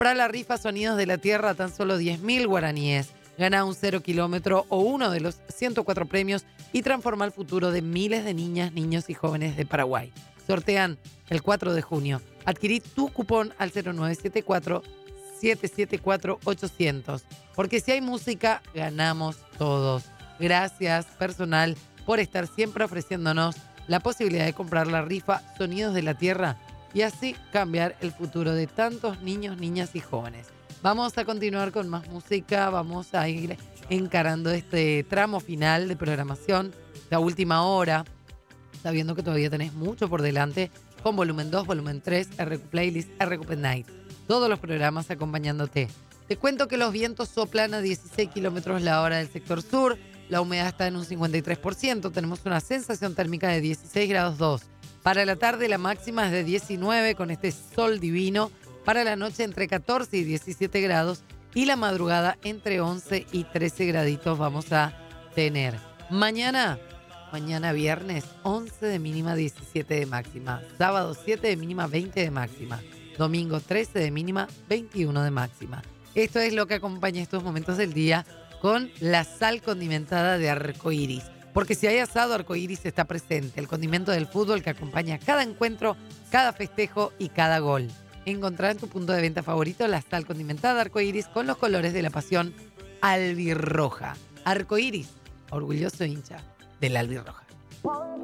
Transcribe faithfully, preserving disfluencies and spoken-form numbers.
Para la rifa Sonidos de la Tierra, tan solo diez mil guaraníes. Gana un cero kilómetro o uno de los ciento cuatro premios y transforma el futuro de miles de niñas, niños y jóvenes de Paraguay. Sortean el cuatro de junio. Adquirí tu cupón al cero nueve siete cuatro, siete siete cuatro, ocho cero cero. Porque si hay música, ganamos todos. Gracias, personal, por estar siempre ofreciéndonos la posibilidad de comprar la rifa Sonidos de la Tierra y así cambiar el futuro de tantos niños, niñas y jóvenes. Vamos a continuar con más música, vamos a ir encarando este tramo final de programación, la última hora, sabiendo que todavía tenés mucho por delante con volumen dos, volumen tres, R Q Playlist, R Q P Night. Todos los programas acompañándote. Te cuento que los vientos soplan a dieciséis kilómetros la hora del sector sur, la humedad está en un cincuenta y tres por ciento, tenemos una sensación térmica de dieciséis grados dos. Para la tarde la máxima es de diecinueve con este sol divino. Para la noche entre catorce y diecisiete grados y la madrugada entre once y trece graditos vamos a tener. Mañana, mañana viernes, once de mínima, diecisiete de máxima. Sábado siete de mínima, veinte de máxima. Domingo trece de mínima, veintiuno de máxima. Esto es lo que acompaña estos momentos del día con la sal condimentada de arcoíris. Porque si hay asado, arcoíris está presente. El condimento del fútbol que acompaña cada encuentro, cada festejo y cada gol. Encontrar en tu punto de venta favorito la sal condimentada arcoíris con los colores de la pasión albirroja. Arcoíris, orgulloso hincha del albirroja.